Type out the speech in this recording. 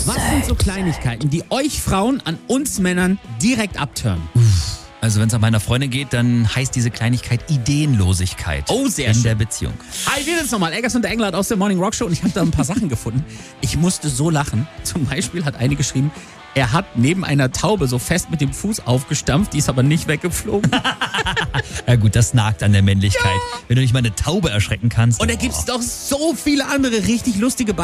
Was sind so Kleinigkeiten, die euch Frauen an uns Männern direkt abtören? Also wenn es an meiner Freundin geht, dann heißt diese Kleinigkeit Ideenlosigkeit. Oh, sehr in schön. der Beziehung. Hi, wir sind's nochmal. Eggers und der Englert aus der Morning Rock Show und ich habe da ein paar Sachen gefunden. Ich musste so lachen. Zum Beispiel hat eine geschrieben, er hat neben einer Taube so fest mit dem Fuß aufgestampft, die ist aber nicht weggeflogen. Ja gut, das nagt an der Männlichkeit. Wenn du nicht mal eine Taube erschrecken kannst. Und da gibt's doch so viele andere richtig lustige